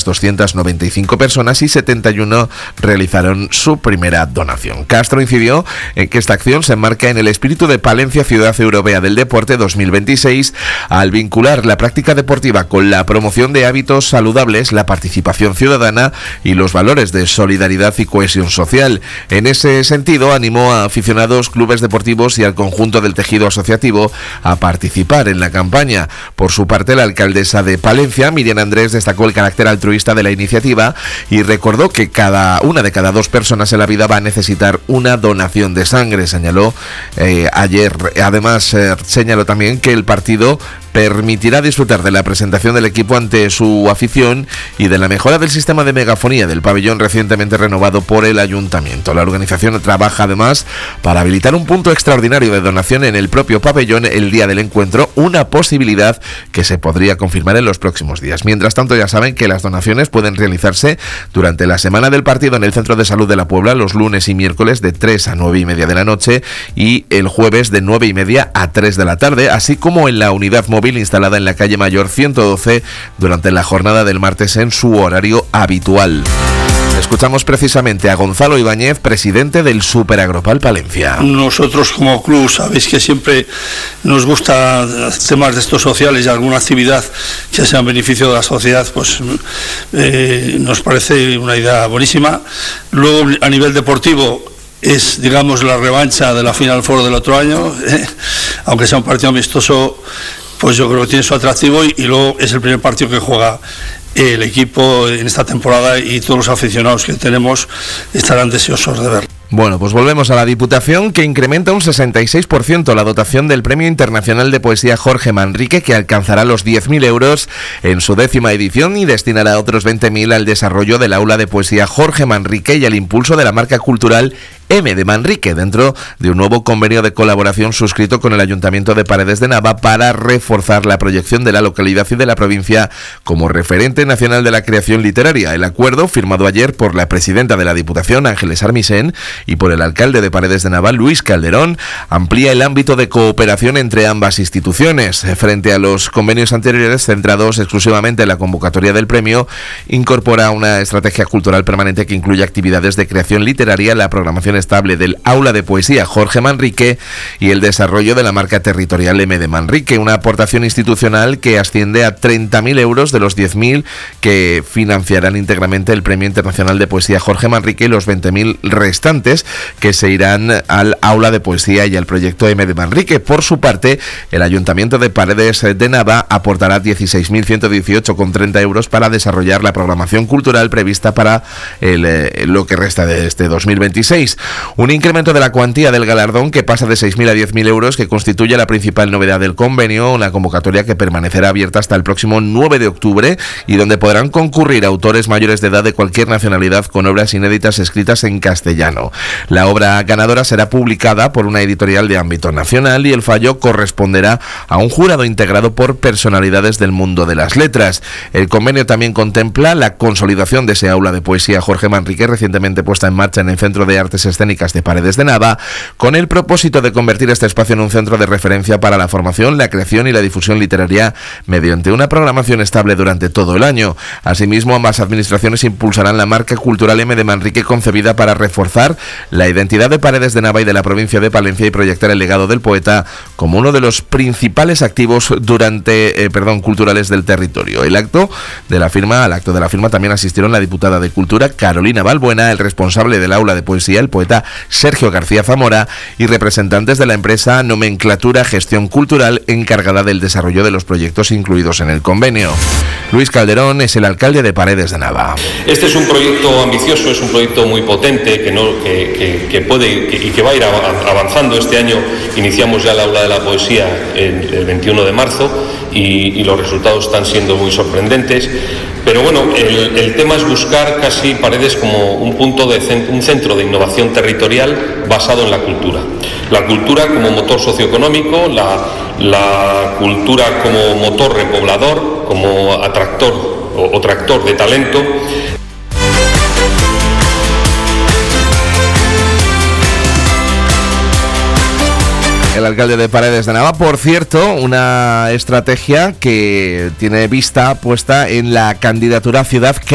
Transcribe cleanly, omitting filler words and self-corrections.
295 personas y 71 realizaron su primera donación. Castro incidió en que esta acción se enmarca en el espíritu de Palencia Ciudad Europea del Deporte 2026 al vincular la práctica deportiva con la promoción de hábitos saludables, la participación ciudadana y los valores de solidaridad y cohesión social. En ese sentido, animó a aficionados, clubes deportivos y al conjunto del tejido asociativo a participar en la campaña. Por su parte, la alcaldesa de Palencia, Miriam Andrés, destacó el carácter altruista de la iniciativa y recordó que una de cada 2 personas en la vida va a necesitar una donación de sangre, señaló ayer. Además, señaló también que el partido permitirá disfrutar de la presentación del equipo ante su afición y de la mejora del sistema de megafonía del pabellón recientemente renovado por el ayuntamiento. La organización trabaja además para habilitar un punto extraordinario de donación en el propio pabellón el día del encuentro, una posibilidad que se podría confirmar en los próximos días. Mientras tanto, ya saben que las donaciones pueden realizarse durante la semana del partido en el Centro de Salud de la Puebla los lunes y miércoles de 3 a 9 y media de la noche y el jueves de 9 y media a 3 de la tarde, así como en la unidad móvil instalada en la calle Mayor 112 durante la jornada del martes en su horario habitual. Escuchamos precisamente a Gonzalo Ibáñez, presidente del Superagropal Palencia. Nosotros como club sabéis que siempre nos gusta temas de estos sociales y alguna actividad que sea en beneficio de la sociedad, pues nos parece una idea buenísima. Luego, a nivel deportivo, es, digamos, la revancha de la Final Four del otro año, aunque sea un partido amistoso, pues yo creo que tiene su atractivo y luego es el primer partido que juega el equipo en esta temporada y todos los aficionados que tenemos estarán deseosos de verlo. Bueno, pues volvemos a la Diputación, que incrementa un 66% la dotación del Premio Internacional de Poesía Jorge Manrique, que alcanzará los 10.000 euros en su 10ª edición y destinará otros 20.000 al desarrollo del aula de poesía Jorge Manrique y al impulso de la marca cultural M de Manrique, dentro de un nuevo convenio de colaboración suscrito con el Ayuntamiento de Paredes de Nava para reforzar la proyección de la localidad y de la provincia como referente nacional de la creación literaria. El acuerdo, firmado ayer por la presidenta de la Diputación, Ángeles Armisen, y por el alcalde de Paredes de Nava, Luis Calderón, amplía el ámbito de cooperación entre ambas instituciones. Frente a los convenios anteriores centrados exclusivamente en la convocatoria del premio, incorpora una estrategia cultural permanente que incluye actividades de creación literaria, la programación estable del aula de poesía Jorge Manrique y el desarrollo de la marca territorial M de Manrique, una aportación institucional que asciende a 30.000 euros de los 10.000 que financiarán íntegramente el Premio Internacional de Poesía Jorge Manrique y los 20.000 restantes que se irán al aula de poesía y al proyecto M de Manrique. Por su parte, el Ayuntamiento de Paredes de Nava aportará 16.118,30 euros para desarrollar la programación cultural prevista para lo que resta de este 2026. Un incremento de la cuantía del galardón que pasa de 6.000 a 10.000 euros, que constituye la principal novedad del convenio, una convocatoria que permanecerá abierta hasta el próximo 9 de octubre y donde podrán concurrir autores mayores de edad de cualquier nacionalidad con obras inéditas escritas en castellano. La obra ganadora será publicada por una editorial de ámbito nacional y el fallo corresponderá a un jurado integrado por personalidades del mundo de las letras. El convenio también contempla la consolidación de ese aula de poesía Jorge Manrique, recientemente puesta en marcha en el Centro de Artes Escénicas de Paredes de Nava, con el propósito de convertir este espacio en un centro de referencia para la formación, la creación y la difusión literaria mediante una programación estable durante todo el año. Asimismo, ambas administraciones impulsarán la marca cultural M de Manrique, concebida para reforzar la identidad de Paredes de Nava y de la provincia de Palencia y proyectar el legado del poeta como uno de los principales activos culturales del territorio. Al acto de la firma también asistieron la diputada de Cultura Carolina Balbuena, el responsable del aula de poesía, el poeta Sergio García Zamora, y representantes de la empresa Nomenclatura Gestión Cultural, encargada del desarrollo de los proyectos incluidos en el convenio. Luis Calderón es el alcalde de Paredes de Nava. Este es un proyecto ambicioso, es un proyecto muy potente que va a ir avanzando. Este año iniciamos ya el aula de la poesía el 21 de marzo y los resultados están siendo muy sorprendentes. Pero bueno, el tema es buscar casi Paredes como un centro de innovación territorial basado en la cultura. La cultura como motor socioeconómico, la cultura como motor repoblador, como atractor o tractor de talento. El alcalde de Paredes de Nava, por cierto, una estrategia que tiene vista puesta en la candidatura Ciudad